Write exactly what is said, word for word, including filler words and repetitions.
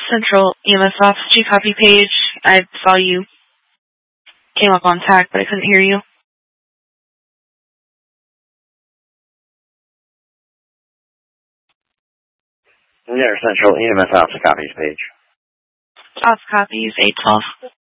Central E M S Office G copy page. I saw you came up on T A C, but I couldn't hear you. Yeah, Central E M S Office Copies page. Office copies, eight twelve.